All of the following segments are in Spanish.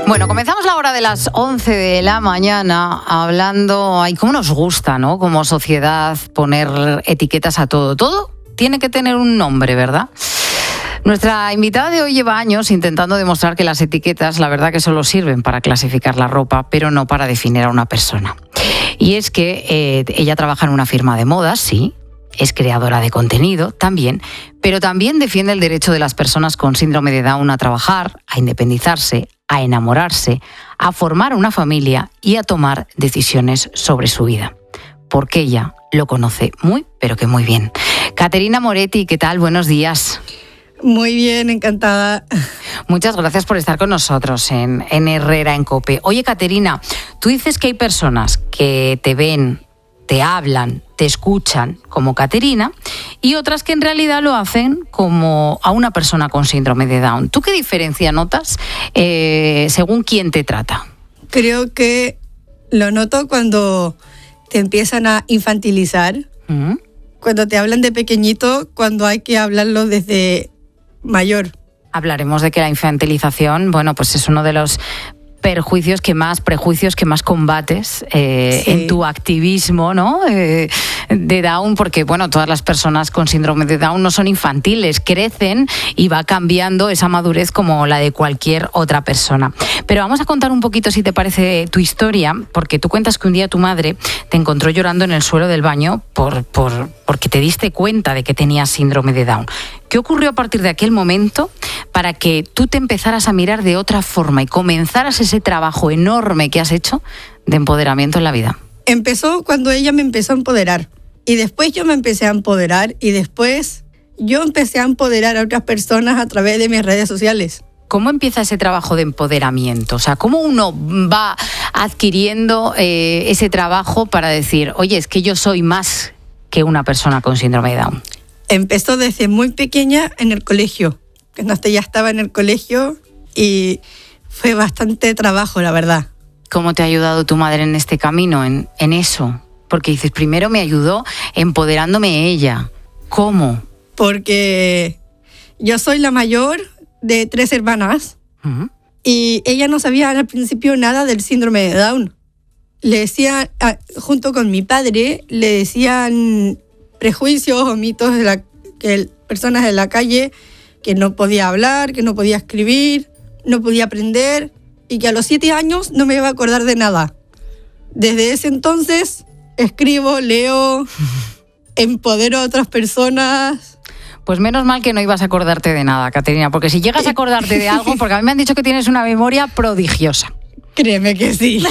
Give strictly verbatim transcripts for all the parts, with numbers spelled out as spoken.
Bueno, comenzamos la hora de las once de la mañana hablando, ay, cómo nos gusta, ¿no? Como sociedad poner etiquetas a todo. Todo tiene que tener un nombre, ¿verdad? Nuestra invitada de hoy lleva años intentando demostrar que las etiquetas, la verdad que solo sirven para clasificar la ropa, pero no para definir a una persona. Y es que eh, ella trabaja en una firma de modas, sí, es creadora de contenido también, pero también defiende el derecho de las personas con síndrome de Down a trabajar, a independizarse, a enamorarse, a formar una familia y a tomar decisiones sobre su vida. Porque ella lo conoce muy, pero que muy bien. Caterina Moretti, ¿qué tal? Buenos días. Muy bien, encantada. Muchas gracias por estar con nosotros en, en Herrera en COPE. Oye, Caterina, tú dices que hay personas que te ven, te hablan, te escuchan como Caterina y otras que en realidad lo hacen como a una persona con síndrome de Down. ¿Tú qué diferencia notas eh, según quién te trata? Creo que lo noto cuando te empiezan a infantilizar, ¿Mm? Cuando te hablan de pequeñito, cuando hay que hablarlo desde mayor. Hablaremos de que la infantilización, bueno, pues es uno de los perjuicios que más, prejuicios que más combates eh, sí. en tu activismo, ¿no? Eh, de Down, porque bueno, todas las personas con síndrome de Down no son infantiles, crecen y va cambiando esa madurez como la de cualquier otra persona. Pero vamos a contar un poquito, si te parece, tu historia, porque tú cuentas que un día tu madre te encontró llorando en el suelo del baño por, por, porque te diste cuenta de que tenías síndrome de Down. ¿Qué ocurrió a partir de aquel momento para que tú te empezaras a mirar de otra forma y comenzaras ese trabajo enorme que has hecho de empoderamiento en la vida? Empezó cuando ella me empezó a empoderar y después yo me empecé a empoderar y después yo empecé a empoderar a otras personas a través de mis redes sociales. ¿Cómo empieza ese trabajo de empoderamiento? O sea, ¿cómo uno va adquiriendo eh, ese trabajo para decir, oye, es que yo soy más que una persona con síndrome de Down? Empezó desde muy pequeña en el colegio. Cuando ya estaba en el colegio y fue bastante trabajo, la verdad. ¿Cómo te ha ayudado tu madre en este camino, en, en eso? Porque dices, primero me ayudó empoderándome ella. ¿Cómo? Porque yo soy la mayor de tres hermanas uh-huh. y ella no sabía al principio nada del síndrome de Down. Le decían, junto con mi padre, le decían prejuicios o mitos de la, que personas de la calle que no podía hablar, que no podía escribir, no podía aprender y que a los siete años no me iba a acordar de nada. Desde ese entonces escribo, leo, empodero a otras personas. Pues menos mal que no ibas a acordarte de nada, Caterina, porque si llegas a acordarte de algo, porque a mí me han dicho que tienes una memoria prodigiosa. Créeme que sí.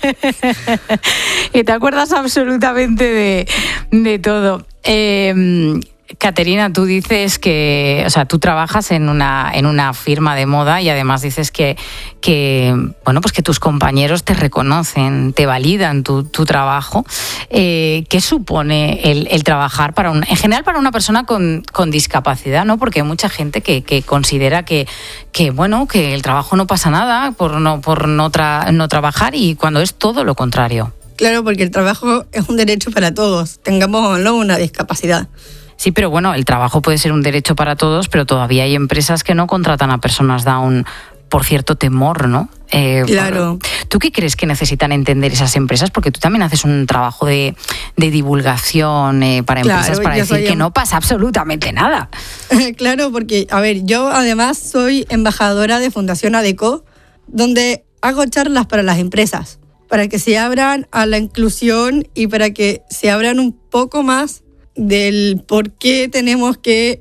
Y te acuerdas absolutamente de, de todo. Eh, Caterina, tú dices que, o sea, tú trabajas en una en una firma de moda y además dices que, que bueno, pues que tus compañeros te reconocen, te validan tu, tu trabajo. Eh, ¿Qué supone el, el trabajar para un, en general para una persona con, con discapacidad, ¿no? Porque hay mucha gente que, que considera que, que, bueno, que el trabajo no pasa nada por no, por no, tra, no trabajar y cuando es todo lo contrario. Claro, porque el trabajo es un derecho para todos, tengamos o no una discapacidad. Sí, pero bueno, el trabajo puede ser un derecho para todos, pero todavía hay empresas que no contratan a personas Down por cierto temor, ¿no? Eh, claro. ¿Tú qué crees que necesitan entender esas empresas? Porque tú también haces un trabajo de, de divulgación eh, para empresas, claro, para decir que no pasa absolutamente nada. Claro, porque, a ver, yo además soy embajadora de Fundación ADECO, donde hago charlas para las empresas, para que se abran a la inclusión y para que se abran un poco más del por qué tenemos que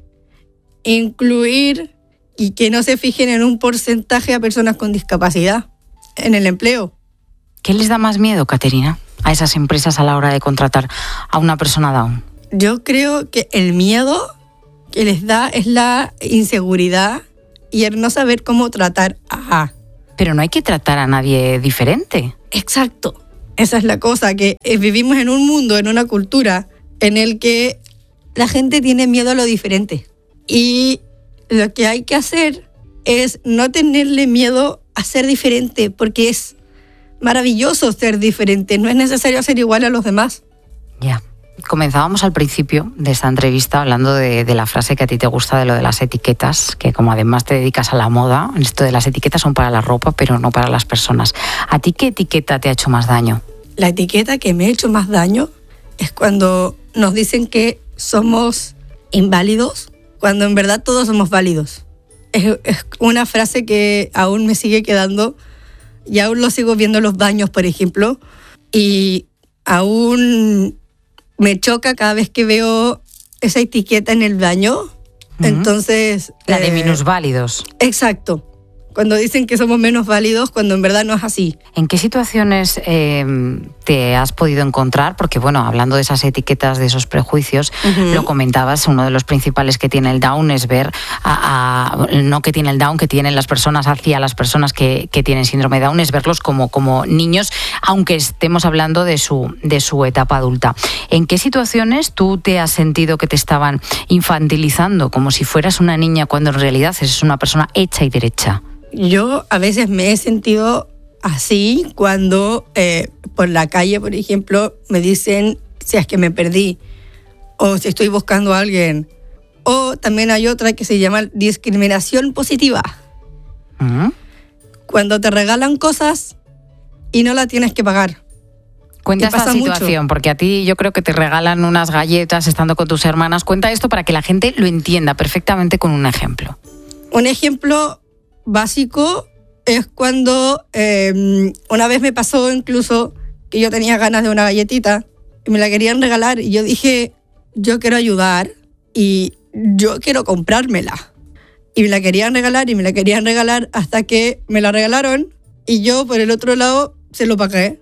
incluir y que no se fijen en un porcentaje a personas con discapacidad en el empleo. ¿Qué les da más miedo, Caterina, a esas empresas a la hora de contratar a una persona Down? Yo creo que el miedo que les da es la inseguridad y el no saber cómo tratar a... Pero no hay que tratar a nadie diferente. Exacto. Esa es la cosa, que vivimos en un mundo, en una cultura en el que la gente tiene miedo a lo diferente. Y lo que hay que hacer es no tenerle miedo a ser diferente, porque es maravilloso ser diferente. No es necesario ser igual a los demás. Ya. comenzábamos al principio de esta entrevista hablando de, de la frase que a ti te gusta de lo de las etiquetas, que como además te dedicas a la moda, esto de las etiquetas son para la ropa, pero no para las personas. ¿A ti qué etiqueta te ha hecho más daño? La etiqueta que me ha hecho más daño es cuando nos dicen que somos inválidos, cuando en verdad todos somos válidos. Es, es una frase que aún me sigue quedando y aún lo sigo viendo en los baños, por ejemplo, y aún me choca cada vez que veo esa etiqueta en el baño. Uh-huh. Entonces... La de eh, minusválidos. Exacto. Cuando dicen que somos menos válidos, cuando en verdad no es así. ¿En qué situaciones eh, te has podido encontrar? Porque, bueno, hablando de esas etiquetas, de esos prejuicios, uh-huh. lo comentabas, uno de los principales que tiene el Down es ver, a, a, no que tiene el Down, que tienen las personas hacia las personas que, que tienen síndrome de Down, es verlos como, como niños, aunque estemos hablando de su, de su etapa adulta. ¿En qué situaciones tú te has sentido que te estaban infantilizando, como si fueras una niña, cuando en realidad eres una persona hecha y derecha? Yo a veces me he sentido así cuando eh, por la calle, por ejemplo, me dicen si es que me perdí o si estoy buscando a alguien. O también hay otra que se llama discriminación positiva. ¿Mm? Cuando te regalan cosas y no la tienes que pagar. Cuenta esta situación, mucho. Porque a ti yo creo que te regalan unas galletas estando con tus hermanas. Cuenta esto para que la gente lo entienda perfectamente con un ejemplo. Un ejemplo básico es cuando eh, una vez me pasó incluso que yo tenía ganas de una galletita y me la querían regalar y yo dije, yo quiero ayudar y yo quiero comprármela. Y me la querían regalar y me la querían regalar hasta que me la regalaron y yo por el otro lado se lo pagué.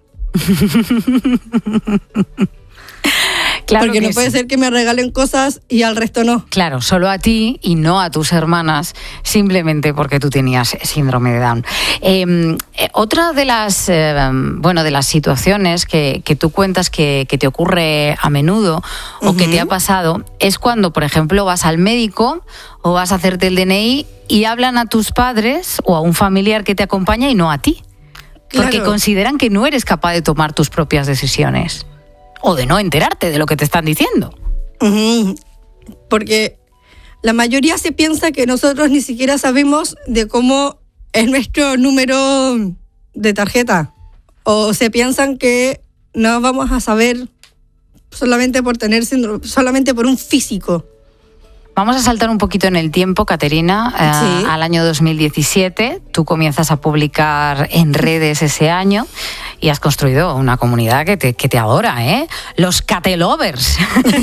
Claro, porque no puede sí. ser que me regalen cosas y al resto no. Claro, solo a ti y no a tus hermanas, simplemente porque tú tenías síndrome de Down. Eh, otra de las, eh, bueno, de las situaciones que, que tú cuentas que, que te ocurre a menudo o uh-huh. que te ha pasado es cuando, por ejemplo, vas al médico o vas a hacerte el D N I y hablan a tus padres o a un familiar que te acompaña y no a ti. Porque claro. consideran que no eres capaz de tomar tus propias decisiones. O de no enterarte de lo que te están diciendo. Uh-huh. Porque la mayoría se piensa que nosotros ni siquiera sabemos de cómo es nuestro número de tarjeta. O se piensan que no vamos a saber solamente por tener síndrome, solamente por un físico. Vamos a saltar un poquito en el tiempo, Caterina, eh, sí. al año dos mil diecisiete. Tú comienzas a publicar en redes ese año y has construido una comunidad que te, que te adora, ¿eh? Los Catelovers.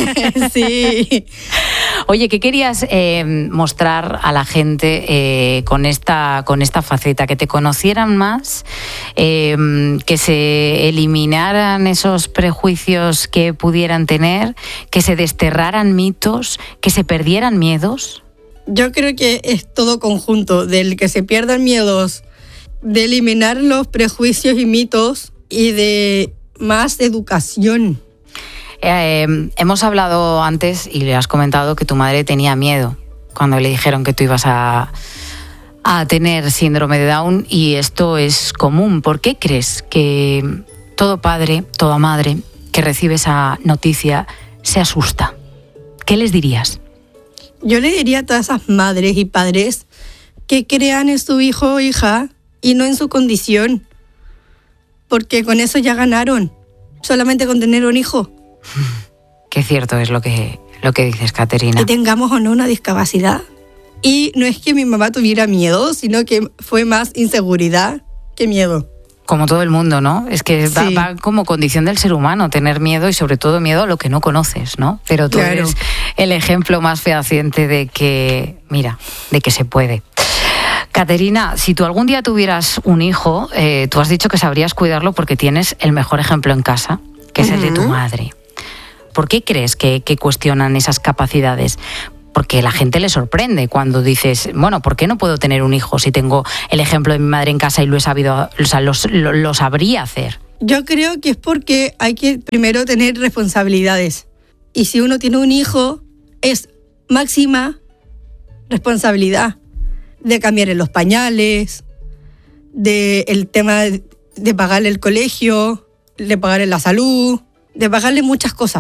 Sí. Oye, ¿qué querías eh, mostrar a la gente eh, con esta, con esta faceta? Que te conocieran más, eh, que se eliminaran esos prejuicios que pudieran tener, que se desterraran mitos, que se perdieran miedos. Yo creo que es todo conjunto, del que se pierdan miedos, de eliminar los prejuicios y mitos y de más educación. Eh, hemos hablado antes y le has comentado que tu madre tenía miedo cuando le dijeron que tú ibas a, a tener síndrome de Down, y esto es común. ¿Por qué crees que todo padre, toda madre que recibe esa noticia se asusta? ¿Qué les dirías? Yo le diría a todas esas madres y padres que crean en su hijo o hija y no en su condición, porque con eso ya ganaron, solamente con tener un hijo. Qué cierto es lo que, lo que dices, Caterina. Que tengamos o no una discapacidad. Y no es que mi mamá tuviera miedo, sino que fue más inseguridad que miedo. Como todo el mundo, ¿no? Es que va, sí. va como condición del ser humano tener miedo, y sobre todo miedo a lo que no conoces, ¿no? Pero tú claro. eres el ejemplo más fehaciente de que, mira, de que se puede. Caterina, si tú algún día tuvieras un hijo, eh, tú has dicho que sabrías cuidarlo porque tienes el mejor ejemplo en casa, que es uh-huh. el de tu madre. ¿Por qué crees que, que cuestionan esas capacidades? Porque la gente le sorprende cuando dices, bueno, ¿por qué no puedo tener un hijo si tengo el ejemplo de mi madre en casa y lo he sabido, o sea, lo, lo, lo sabría hacer? Yo creo que es porque hay que primero tener responsabilidades. Y si uno tiene un hijo, es máxima responsabilidad de cambiarle los pañales, de el tema de, de pagarle el colegio, de pagarle la salud, de pagarle muchas cosas.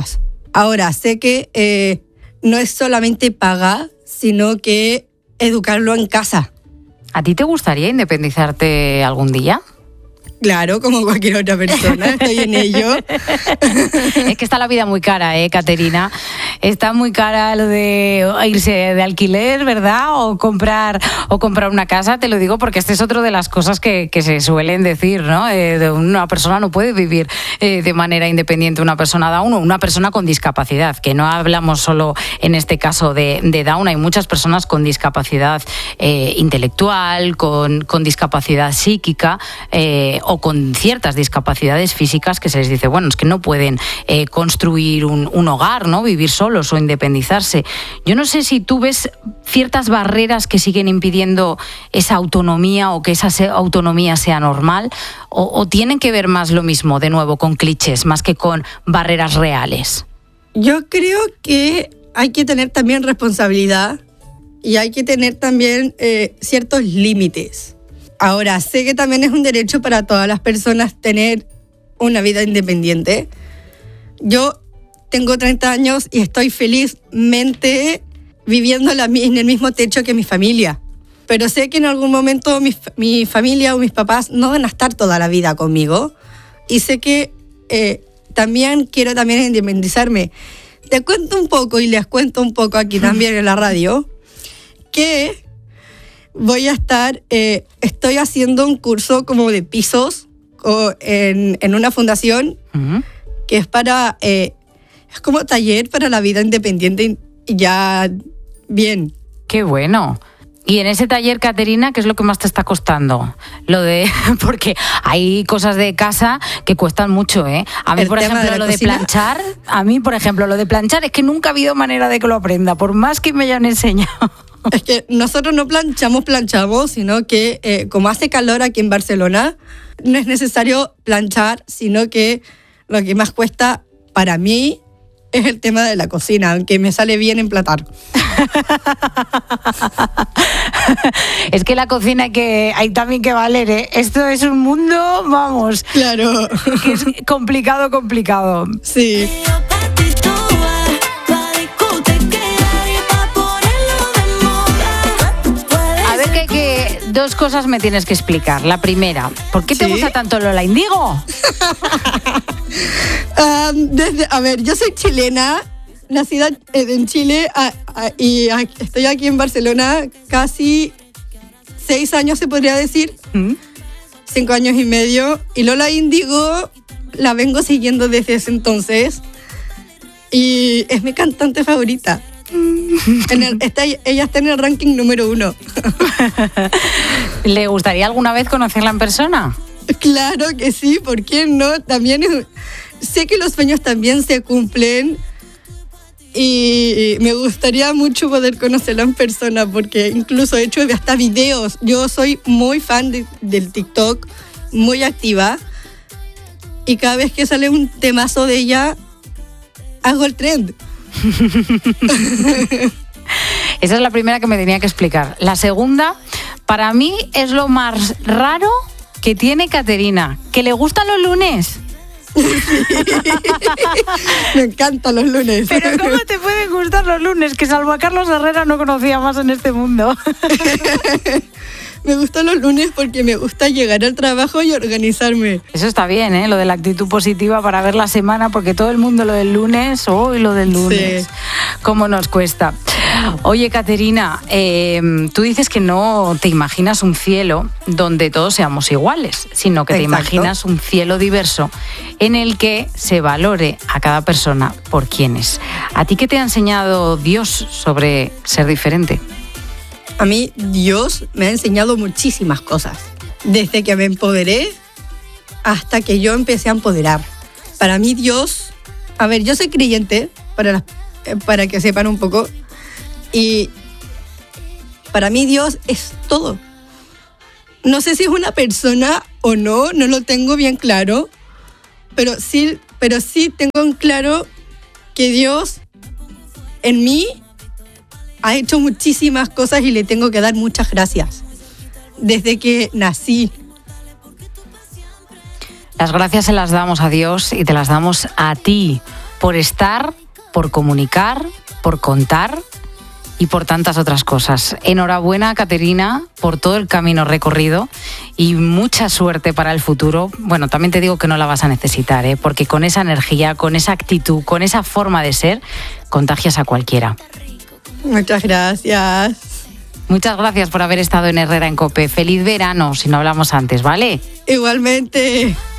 Ahora, sé que eh, no es solamente pagar, sino que educarlo en casa. ¿A ti te gustaría independizarte algún día? Claro, como cualquier otra persona, estoy en ello. Es que está la vida muy cara, ¿eh, Caterina? Está muy cara lo de irse de alquiler, ¿verdad? O comprar o comprar una casa, te lo digo porque este es otro de las cosas que, que se suelen decir, ¿no? Eh, de una persona no puede vivir eh, de manera independiente, una persona Down o una persona con discapacidad, que no hablamos solo en este caso de, de Down, hay muchas personas con discapacidad eh, intelectual, con, con discapacidad psíquica, eh, o con ciertas discapacidades físicas que se les dice, bueno, es que no pueden eh, construir un, un hogar, ¿no? Vivir solos o independizarse. Yo no sé si tú ves ciertas barreras que siguen impidiendo esa autonomía o que esa autonomía sea normal, o, o tienen que ver más lo mismo, de nuevo, con clichés, más que con barreras reales. Yo creo que hay que tener también responsabilidad y hay que tener también eh, ciertos límites. Ahora, sé que también es un derecho para todas las personas tener una vida independiente. Yo tengo treinta años y estoy felizmente viviendo la, en el mismo techo que mi familia. Pero sé que en algún momento mi, mi familia o mis papás no van a estar toda la vida conmigo. Y sé que eh, también quiero también independizarme. Te cuento un poco y les cuento un poco aquí también en la radio que voy a estar, eh, estoy haciendo un curso como de pisos o en, en una fundación uh-huh. que es para, eh, es como taller para la vida independiente ya bien. ¡Qué bueno! Y en ese taller, Caterina, ¿qué es lo que más te está costando? Lo de, porque hay cosas de casa que cuestan mucho, ¿eh? A mí, por ejemplo, de lo cocina? de planchar, a mí, por ejemplo, lo de planchar es que nunca ha habido manera de que lo aprenda, por más que me hayan enseñado. Es que nosotros no planchamos, planchamos, sino que eh, como hace calor aquí en Barcelona, no es necesario planchar, sino que lo que más cuesta para mí es el tema de la cocina, aunque me sale bien emplatar. Es que la cocina hay, que, hay también que valer, ¿eh? Esto es un mundo, vamos. Claro. Que es complicado, complicado. Sí. Dos cosas me tienes que explicar. La primera, ¿por qué te ¿Sí? gusta tanto Lola Índigo? um, desde, a ver, yo soy chilena, nacida en Chile a, a, y a, estoy aquí en Barcelona casi seis años, se podría decir. ¿Mm? Cinco años y medio. Y Lola Índigo la vengo siguiendo desde ese entonces. Y es mi cantante favorita. En el, está, ella está en el ranking número uno. ¿Le gustaría alguna vez conocerla en persona? Claro que sí, ¿por qué no? También es, sé que los sueños también se cumplen y me gustaría mucho poder conocerla en persona porque incluso he hecho hasta videos. Yo soy muy fan de, del TikTok, muy activa y cada vez que sale un temazo de ella hago el trend. Esa es la primera que me tenía que explicar. La segunda, para mí es lo más raro que tiene Caterina, que le gustan los lunes. Sí. Me encantan los lunes. Pero ¿cómo te pueden gustar los lunes? Que salvo a Carlos Herrera no conocía más en este mundo. Me gustan los lunes porque me gusta llegar al trabajo y organizarme. Eso está bien, ¿eh? Lo de la actitud positiva para ver la semana, porque todo el mundo lo del lunes, hoy oh, lo del lunes. Sí. ¿Cómo nos cuesta? Oye, Caterina, eh, tú dices que no te imaginas un cielo donde todos seamos iguales, sino que Exacto. te imaginas un cielo diverso en el que se valore a cada persona por quién es. ¿A ti qué te ha enseñado Dios sobre ser diferente? A mí Dios me ha enseñado muchísimas cosas. Desde que me empoderé hasta que yo empecé a empoderar. Para mí Dios... A ver, yo soy creyente, para, las, para que sepan un poco. Y para mí Dios es todo. No sé si es una persona o no, no lo tengo bien claro. Pero sí, pero sí tengo en claro que Dios en mí ha hecho muchísimas cosas y le tengo que dar muchas gracias. Desde que nací. Las gracias se las damos a Dios y te las damos a ti por estar por comunicar, por contar y por tantas otras cosas. Enhorabuena, Caterina, por todo el camino recorrido y mucha suerte para el futuro. Bueno, también te digo que no la vas a necesitar, ¿eh? Porque con esa energía, con esa actitud, con esa forma de ser, contagias a cualquiera. Muchas gracias. Muchas gracias por haber estado en Herrera en COPE. Feliz verano, si no hablamos antes, ¿vale? Igualmente.